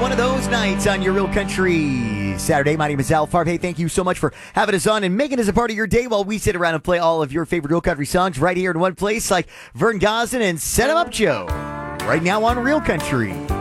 one of those nights on your Real Country Saturday. My name is Al Farb. Hey, thank you so much for having us on and making us a part of your day while we sit around and play all of your favorite Real Country songs right here in one place, like Vern Gosden and Set 'Em Up Joe, right now on Real Country.